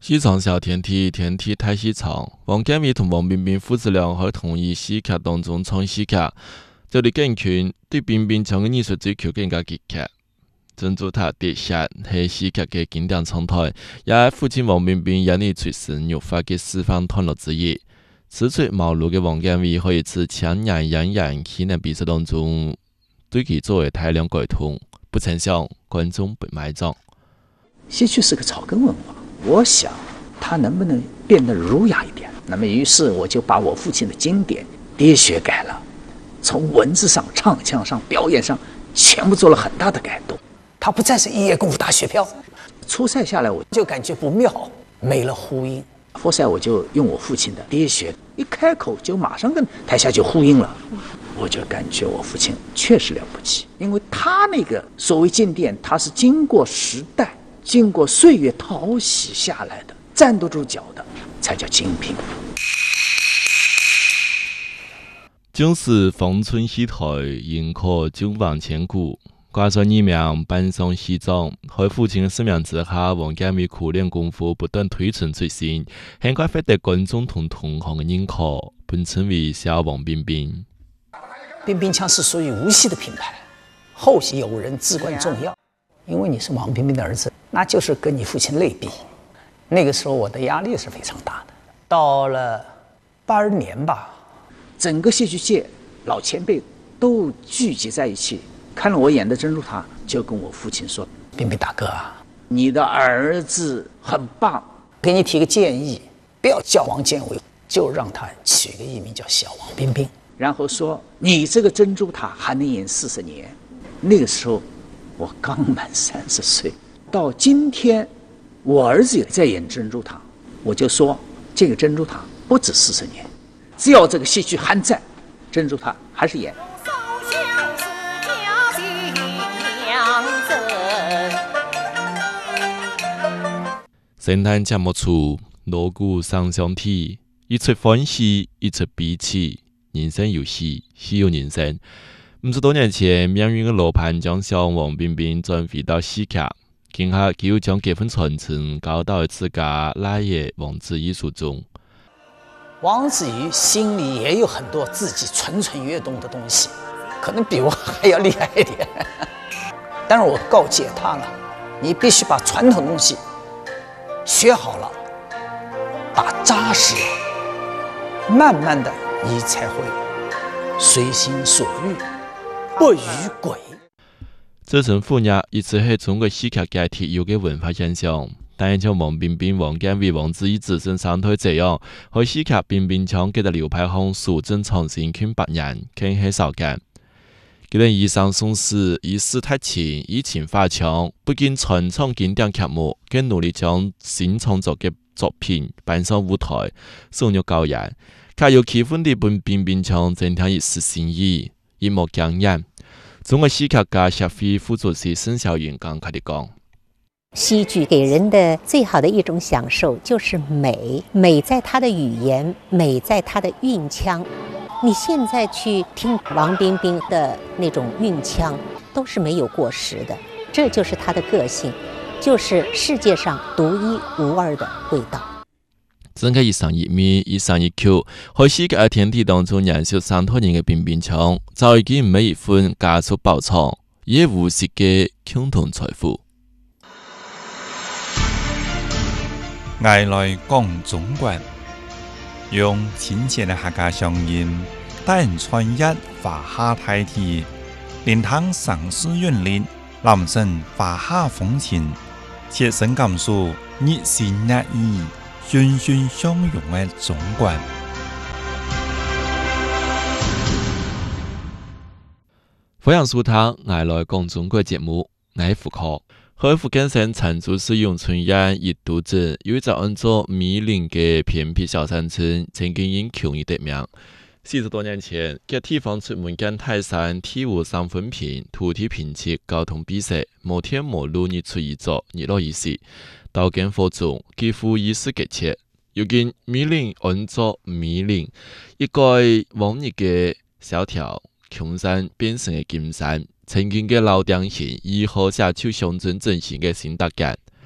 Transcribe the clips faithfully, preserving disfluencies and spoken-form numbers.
西藏小天梯天梯太西藏，王建伟同王冰冰父子俩喺同一戏剧当中唱戏剧，就嚟更群对冰冰唱嘅艺术追求更加激烈。珍珠塔跌下係戲劇嘅經典唱台，也係父親王冰冰引你出神入化嘅示範段落之一。此出茅廬嘅王建偉可以自強人洋洋戲能比賽當中對其作為大量改動，不曾想觀眾被埋葬。 戏曲是個草根文化，我想它能不能變得儒雅一點？那麼於是我就把我父親的經典跌學改了，從文字上、唱腔上、表演上全部做了很大的改動。它不再是一夜功夫打雪票。初賽下來我就感覺不妙，沒了呼應。複賽我就用我父親的跌學，一開口就馬上跟台下就呼應了，我就感覺我父親確實了不起，因為他那個所謂經典，他是經過時代、經過歲月淘洗下來的，站得住腳的，才叫精品。 正是芳村戲台，迎可久往千古。掛上二名搬上西藏，喺父親嘅使命之下，王建偉苦練功夫，不斷推陳出新，很快獲得觀眾同同行嘅認可，本稱為小王冰冰。 冰冰腔是屬於無錫的品牌，後續有人至關重要，因為你是王冰冰的兒子，那就是跟你父親類比。那個時候我的壓力是非常大的。到了八二年吧，整個戲劇界老前輩都聚集在一起。看了我演的珍珠塔，就跟我父親說：“冰冰大哥啊，你的兒子很棒，給你提個建議，不要叫王建偉，就讓他取個藝名叫小王冰冰。然後說你這個珍珠塔還能演四十年。”那個時候我剛滿三十歲，到今天我兒子也在演珍珠塔，我就說這個珍珠塔不止四十年，只要這個戲劇還在，珍珠塔還是演。 聖誕節末處，鑼鼓聲相啼，一出歡喜，一出悲戚，人生有喜，喜有人生。五十多年前，命運嘅羅盤將小王冰冰轉回到戲劇，今下佢又將這份傳承交到自家奶爺王子怡手中。 王子怡心裡也有很多自己蠢蠢欲動的東西，可能比我還要厲害一點。但是我告誡他了，你必須把傳統東西學好了，打扎實了，慢慢的你才會隨心所欲，不逾軌。 這種負壓一直係中國戲劇界特有嘅文化現象，但係像王冰冰、王建偉、王子怡自身上台這樣，喺戲劇冰冰腔嘅流派上數證創新近百年，更係少見。佢哋以上宋詩，以詩太情，以情發腔，不僅傳唱經典劇目，更努力將新創作嘅作品搬上舞台，深入教養。較有氣氛地本冰冰腔增添一絲新意，一抹驚豔。中國戲劇家協會副主席沈小雲感慨地講： 戲劇給人的最好的一種享受就是美，美在它的語言，美在它的韻腔。你現在去聽王冰冰的那種韻腔，都是沒有過時的，這就是她的個性，就是世界上獨一無二的味道。 整個一上一米，一上一口，喺戲劇嘅天地當中燃燒三套人嘅冰冰腔，早已經每一分加速爆倉，也無息嘅共同財富。 愛來講中國，用親切的客家鄉音，帶人穿越華夏大地，連趟城市韻律，臨身華夏風情，切身感受熱情熱意、欣欣相融的中國。 歡迎收聽《愛來講中國》節目，我係福科。喺福建省長洲市永春縣一渡鎮有一個按照米林嘅偏僻小山村，曾經因窮而得名。四十多年前，嘅地方出門揀泰山，體無三分平，土地貧瘠，交通閉塞，無天無路，日出而作，日落而息，刀耕火種，幾乎與世隔絕。如今米林按照米林，一改往日嘅蕭條窮山，變成嘅金山。曾經嘅老店型以後寫出鄉鎮振興嘅新特感，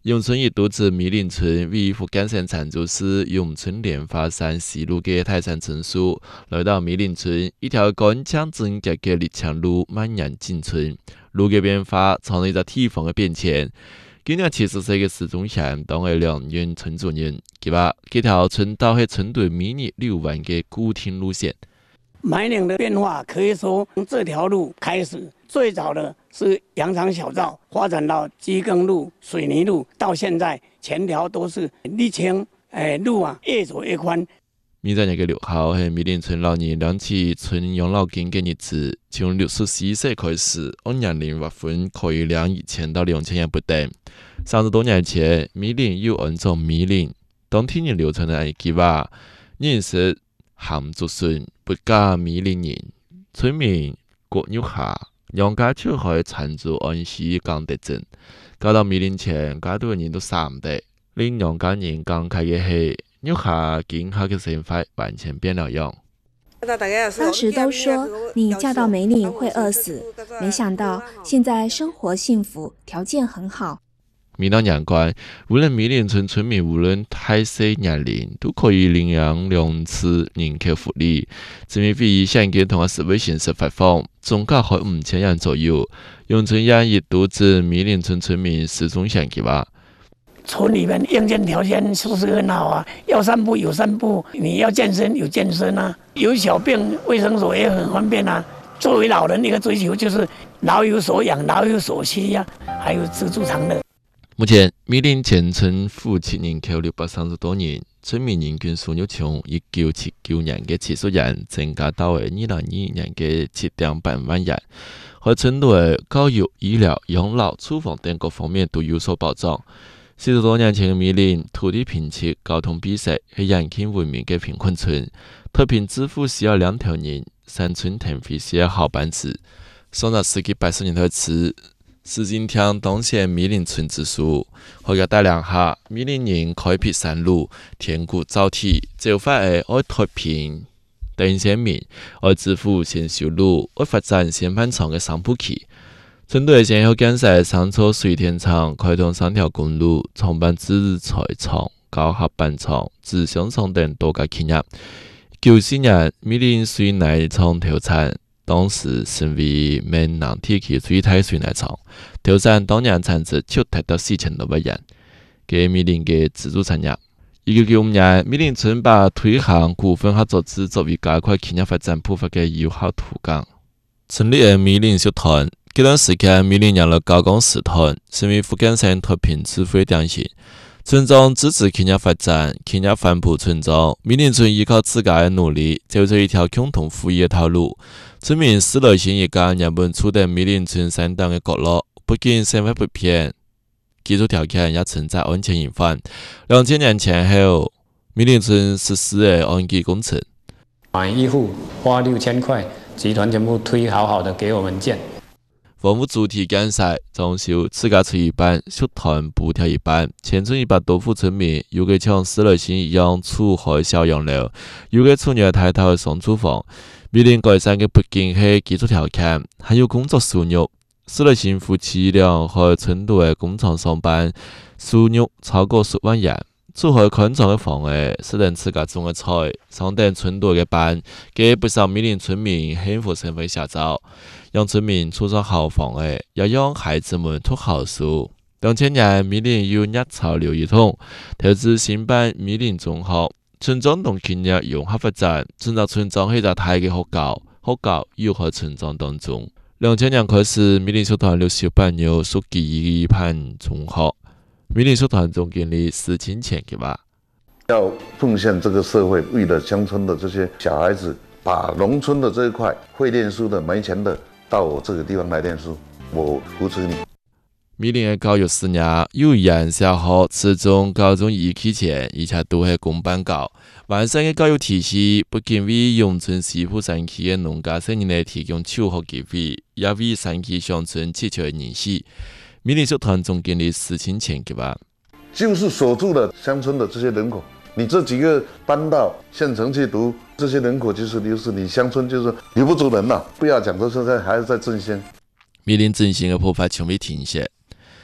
永春一都至米林村为福建省长洲市永春莲花山西路的泰山村书，来到米林村，一条干净整洁的立强路蜿蜒进村。路的变化成了一个地方的变迁。今年七十岁的市中县当为两院村主任，佢話這條村道係村對米林六萬嘅固定路線。 米林的變化可以說從這條路開始，最早的是羊腸小道，發展到機耕路、水泥路，到現在全條都是瀝青，誒路啊越走越寬。 二十日嘅六號係米林村老年兩次村養老金嘅日子，從六十四歲開始，按年齡劃分可以領一千到兩千元不等。三十多年前，米林又按照米林當天年流傳嘅計劃，認識鹹竹筍不加米林人，村民各喐下，讓家出去長洲安溪港地鎮，搞到米林前家多人都散唔得，令讓家人感慨嘅係。喐下見下嘅生活完全變了樣。 當時都說你嫁到米林會餓死，沒想到現在生活幸福，條件很好。 米林年關，無論米林村村民無論大細年齡，都可以領養兩次人口福利。村民費現金同埋社會形式發放，總價喺五千元左右。永春縣亦獨自米林村村民市中心計劃。 村里面硬件条件是不是很好啊？要散步有散步，你要健身有健身啊，有小病卫生所也很方便啊。作为老人，一个追求就是老有所養、老有所需呀、啊，还有知足常樂。 目前，米林全村戶籍人口六百三十多人，村民人均收入從一九七九年嘅七十元增加到二零二二年嘅七點八萬元，和村內教育、醫療、養老、住房等各方面都有所保障。四十多年前嘅米林土地貧瘠、交通閉塞，係人口聞名嘅貧困村。脫貧致富需要兩條人，山村騰飛需要好班子。上個世紀八十年代初，史進聽當選米林村支書，佢嘅帶領下，米林人開闢山路，填谷造地，就法係愛脫貧等先民，愛致富先修路，愛發展先漫長嘅商鋪期。村隊先後建設三座水電廠，開通三條公路，創辦製材廠、高合板廠、紙箱廠等多家企業。九四年，米林水泥廠投產，當時成為閩南地區最大水泥廠，投產當年產值就達到四千多萬元，給米林嘅支柱產業。一九九五年，米林村把推行股份合作制作為加快企業發展步伐嘅有效途徑，成立嘅米林社團。這段時間，米林養了高崗社團，成為福建省脫貧致富的典型。村長支持企業發展，企業反哺村長。米林村依靠自家的努力，走出一條共同富裕的道路。村民四類型一家原本住在米林村山頂的角落，不僅生活不便，居住條件也存在安全隱患。兩千年前後，米林村實施的安居工程， 買一戶花六千塊，集團全部推好好的給我們建。 房屋主體建設裝修自家出一半，社團補貼一半。全村一百多戶村民，有嘅像四類型一樣住喺小洋樓，有嘅住入太太嘅雙廚房。米林改善嘅不僅係居住條件，還有工作收入。四類型夫妻倆喺村度嘅工廠上班，收入超過十萬元。住喺寬敞嘅房嘅，適當自家種嘅菜，上等村度嘅班，給不少米林村民幸福生活寫照。讓村民住上好房誒，要讓孩子們讀好書。兩千年，米林有熱潮流一統，投資新辦米林中學，村長同企業融合發展。村長村長係個大嘅學校，學校又喺村長當中。兩千年開始，米林社團六十八年屬於盤中學。米林社團總經理施清前嘅話， 要奉獻這個社會，為了鄉村的這些小孩子，把農村的這一塊會念書的、沒錢的，到我這個地方來念書，我扶持你。 米林嘅教育事業，幼兒園、小學、初中、高中一期前，而且都係公辦教。完善嘅教育體系，不僅為永春西部山區嘅農家生人提供求學機會，也為山區鄉村祈求人士。米林社團總經理施清前嘅話， 就是鎖住了鄉村的這些人口，你這幾個搬到縣城去讀，這些人口就是流失，你鄉村就是留不住人了。不要講到現在還是在振興。 米林振興嘅步伐從未停歇。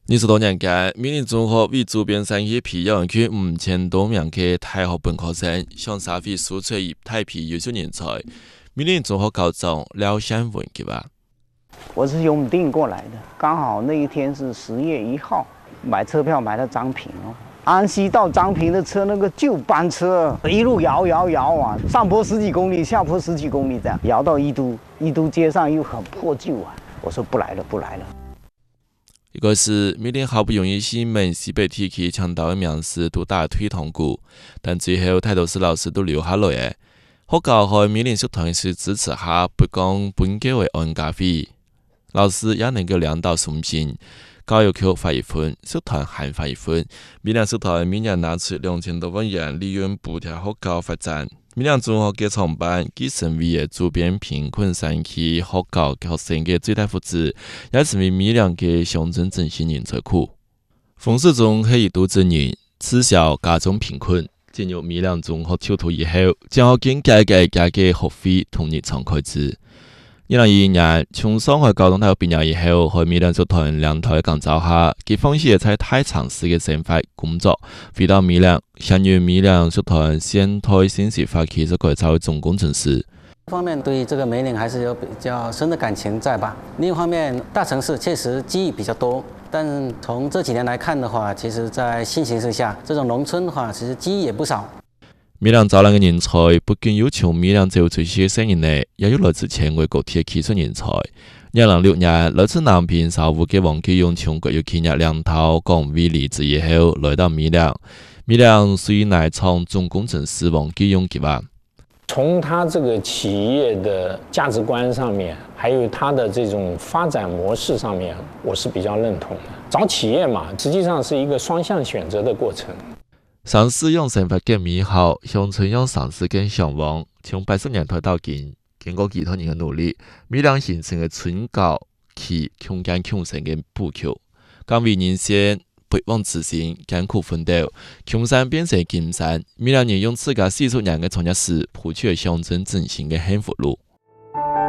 二十多年間，米林中學為周邊山區培養出五千多名嘅大學本科生，向社會輸出一大批優秀人才。米林中學校長廖善文佢話： 我是由定過來的，剛好那一天是十月一號，買車票買到彰平哦。安溪到彰平的車，那個舊班車，一路搖搖搖啊，上坡十幾公里，下坡十幾公里，這樣搖到一都，一都街上又很破舊啊。我說不來了，不來了。 一個是米林好不容易西門西北地區搶到嘅名師都打退堂鼓，但最後大多數老師都留下來嘅。學校喺米林社團是支持下，不講本屆為安家費，老師也能夠兩道送信，教育局發一份，社團還發一份。米林社團每年拿出兩千多萬元利潤補貼學校發展。米林中學嘅創辦，既成為嘅周邊貧困山區學校學生嘅最大福祉，也成為米林嘅鄉鎮振興人才庫。馮世忠係一度證人，自小家中貧困，進入米林中學就讀以後，將學經改革加嘅學費統一敞開支。二零二一年，從上海高等大學畢業以後，喺米林社團兩台講座下，佢放棄在太常市嘅生活工作，回到米林，相與米林社團先推新時發起這個作為總工程師。 一方面對這個梅嶺還是有比較深的感情在吧？另一方面，大城市確實機遇比較多，但從這幾年來看的話，其實在新形勢下，這種農村的話，其實機遇也不少。 米林招攬嘅人才不僅有從米林走出去嘅生意內，也有來自全國各地嘅技術人才。二零零六年，來自南平沙湖嘅王繼勇從國有企業兩套崗位離職以後，來到米林。米林屬於內創總工程師王繼勇計劃。 從他這個企業的價值觀上面，還有他的這種發展模式上面，我是比較認同的。找企業嘛，實際上是一個雙向選擇的過程。 城市讓生活更美好，鄉村讓城市更向往。從八十年代到今，經過幾多年嘅努力，米林形成嘅村郊區窮艱窮省嘅補橋，更為人先不忘此心，艱苦奮鬥，窮山變成金山。米林人用自家四十年嘅創業史，鋪出鄉鎮振興嘅幸福路。